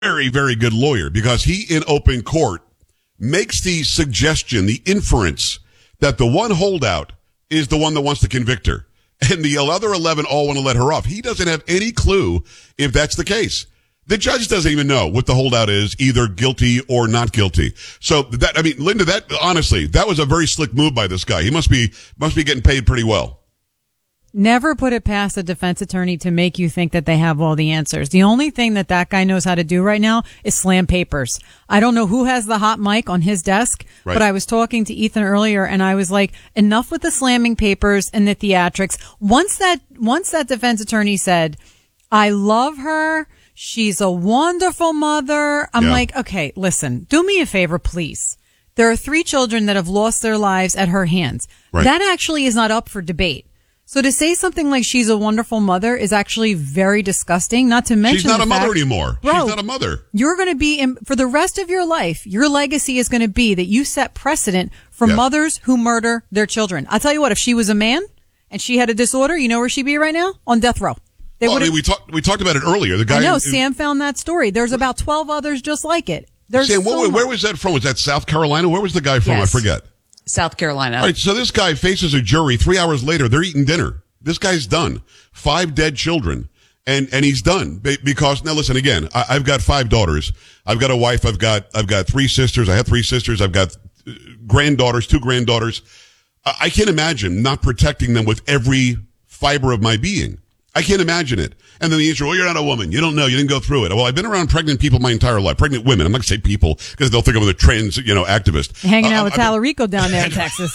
very, very good lawyer because he, in open court, makes the suggestion, the inference, that the one holdout is the one that wants to convict her. And the other 11 all want to let her off. He doesn't have any clue if that's the case. The judge doesn't even know what the holdout is, either guilty or not guilty. So that, I mean, Linda, that honestly, that was a very slick move by this guy. He must be getting paid pretty well. Never put it past a defense attorney to make you think that they have all the answers. The only thing that guy knows how to do right now is slam papers. I don't know who has the hot mic on his desk, right. But I was talking to Ethan earlier and I was like, enough with the slamming papers and the theatrics. Once that defense attorney said, I love her, she's a wonderful mother, I'm like, okay, listen, do me a favor, please. There are 3 children that have lost their lives at her hands. Right. That actually is not up for debate. So to say something like she's a wonderful mother is actually very disgusting, not to mention she's not a mother anymore. Bro, she's not a mother. You're going to be, for the rest of your life, your legacy is going to be that you set precedent for mothers who murder their children. I'll tell you what, if she was a man and she had a disorder, you know where she'd be right now? On death row. Well, I mean, we talked about it earlier. The guy. I know, Sam found that story. There's about 12 others just like it. Sam, where was that from? Was that South Carolina? Where was the guy from? Yes. I forget. South Carolina. All right, so this guy faces a jury. 3 hours later, they're eating dinner. This guy's done. 5 dead children. And he's done because now listen again, I've got 5 daughters. I've got a wife. I've got 3 sisters. I have 3 sisters. I've got granddaughters, 2 granddaughters. I can't imagine not protecting them with every fiber of my being. I can't imagine it. And then the answer, well, you're not a woman. You don't know. You didn't go through it. Well, I've been around pregnant people my entire life. Pregnant women. I'm not going to say people because they'll think I'm a trans, activist. Hanging out with Tallarico down there in Texas.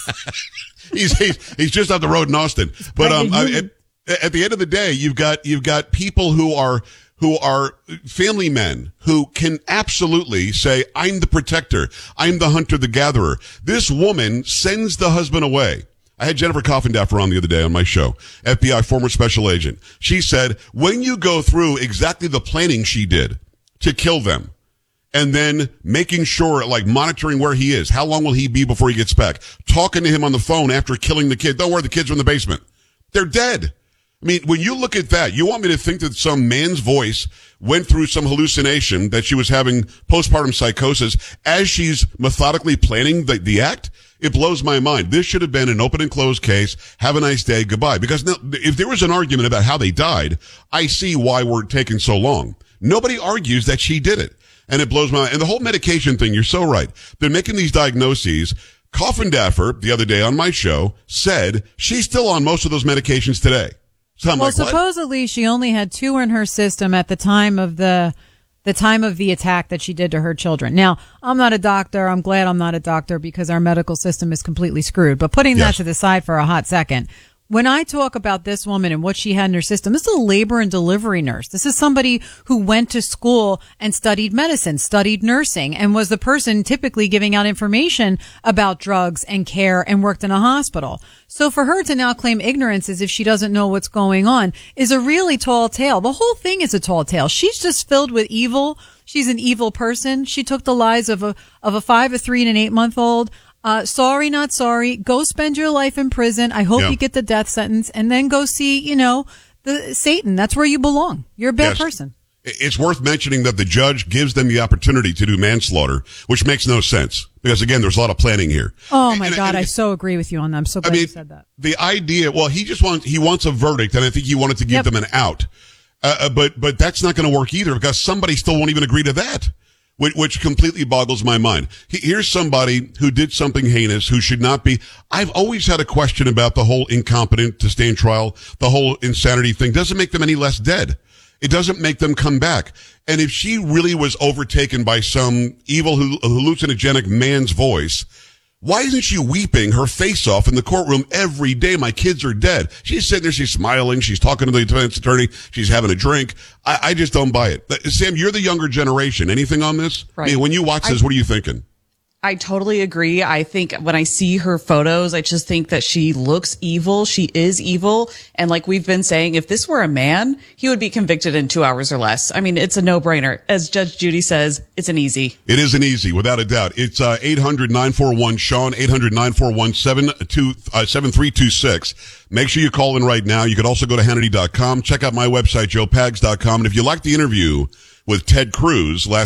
He's just up the road in Austin. But at the end of the day, you've got people who are family men who can absolutely say, I'm the protector. I'm the hunter, the gatherer. This woman sends the husband away. I had Jennifer Coffindaffer on the other day on my show, FBI former special agent. She said, when you go through exactly the planning she did to kill them, and then making sure, like monitoring where he is, how long will he be before he gets back, talking to him on the phone after killing the kid. Don't worry, the kids are in the basement. They're dead. I mean, when you look at that, you want me to think that some man's voice went through some hallucination, that she was having postpartum psychosis as she's methodically planning the act? It blows my mind. This should have been an open and closed case. Have a nice day. Goodbye. Because now, if there was an argument about how they died, I see why we're taking so long. Nobody argues that she did it. And it blows my mind. And the whole medication thing, you're so right. They're making these diagnoses. Coffindaffer, the other day on my show, said she's still on most of those medications today. So I'm supposedly she only had 2 in her system at the time of the attack that she did to her children. Now, I'm not a doctor. I'm glad I'm not a doctor because our medical system is completely screwed. But putting that to the side for a hot second, when I talk about this woman and what she had in her system, this is a labor and delivery nurse. This is somebody who went to school and studied medicine, studied nursing, and was the person typically giving out information about drugs and care and worked in a hospital. So for her to now claim ignorance as if she doesn't know what's going on is a really tall tale. The whole thing is a tall tale. She's just filled with evil. She's an evil person. She took the lives of a 5, a 3, and an 8-month-old. Sorry, not sorry. Go spend your life in prison. I hope you get the death sentence and then go see, the Satan. That's where you belong. You're a bad person. It's worth mentioning that the judge gives them the opportunity to do manslaughter, which makes no sense because again, there's a lot of planning here. Oh my God. I so agree with you on that. I'm so glad you said that. The idea, well, he wants a verdict and I think he wanted to give them an out. But that's not going to work either because somebody still won't even agree to that. Which completely boggles my mind. Here's somebody who did something heinous, who should not be. I've always had a question about the whole incompetent to stand trial, the whole insanity thing. Doesn't make them any less dead. It doesn't make them come back. And if she really was overtaken by some evil hallucinogenic man's voice, why isn't she weeping her face off in the courtroom every day? My kids are dead. She's sitting there, she's smiling, she's talking to the defense attorney, she's having a drink. I just don't buy it. Sam, you're the younger generation. Anything on this? Right. I mean, when you watch this, what are you thinking? I totally agree. I think when I see her photos, I just think that she looks evil. She is evil. And like we've been saying, if this were a man, he would be convicted in 2 hours or less. I mean, it's a no-brainer. As Judge Judy says, it's an easy. It is an easy, without a doubt. It's 800-941-SEAN, 800-941-7326. Make sure you call in right now. You could also go to Hannity.com. Check out my website, joepags.com. And if you like the interview with Ted Cruz last